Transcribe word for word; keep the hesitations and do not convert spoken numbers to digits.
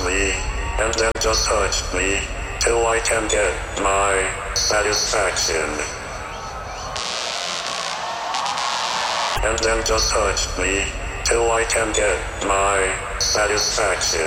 me, and then just hurt me, till I can get my satisfaction. And then just hurt me, till I can get my satisfaction.